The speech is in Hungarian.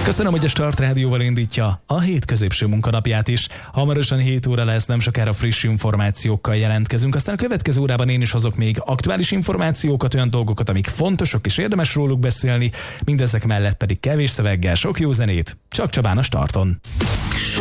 Köszönöm, hogy a Start Rádióval indítja a hét középső munkanapját is. Hamarosan 7 óra lesz, nem sokára friss információkkal jelentkezünk. Aztán a következő órában én is hozok még aktuális információkat, olyan dolgokat, amik fontosak és érdemes róluk beszélni, mindezek mellett pedig kevés szöveggel, sok jó zenét, csak Csabán a Starton.